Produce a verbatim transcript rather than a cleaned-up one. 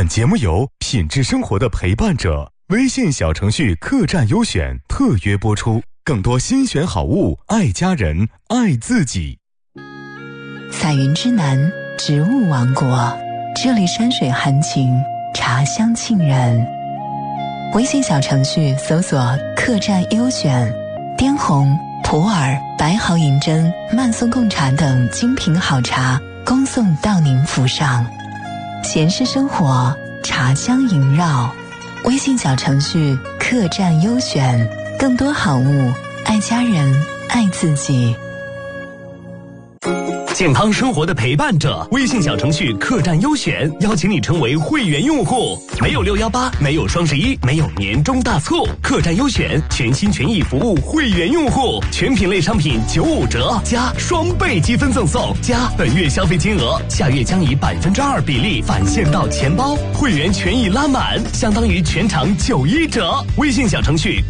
本节目由品质生活的陪伴者微信小程序客栈优选特约播出。更多新选好物，爱家人，爱自己。 彩云之南，植物王国，这里山水含情，茶香沁人。微信小程序搜索客栈优选，滇红、普洱、白毫银针、曼松贡茶等精品好茶恭送到您府上。闲适生活，茶香萦绕。微信小程序客栈优选，更多好物，爱家人，爱自己。 健康生活的陪伴者，微信小程序客栈优选邀请你成为会员用户。没有六一八，没有双十一，没有年终大促，客栈优选全心全意服务会员用户，全品类商品九五折加双倍积分赠送，加本月消费金额下月将以百分之二比例返现到钱包，会员权益拉满，相当于全场九一折。微信小程序